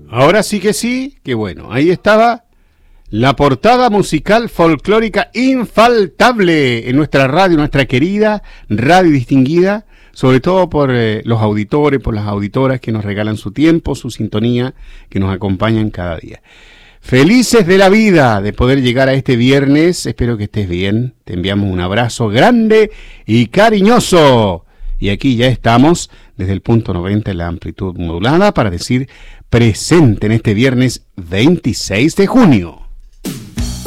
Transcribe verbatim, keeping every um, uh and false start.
Ahora sí que sí, que bueno, ahí estaba la portada musical folclórica infaltable en nuestra radio, nuestra querida radio distinguida, sobre todo por eh, los auditores, por las auditoras que nos regalan su tiempo, su sintonía, que nos acompañan cada día. Felices de la vida de poder llegar a este viernes, espero que estés bien, te enviamos un abrazo grande y cariñoso. Y aquí ya estamos desde el punto noventa en la amplitud modulada para decir presente en este viernes veintiséis de junio.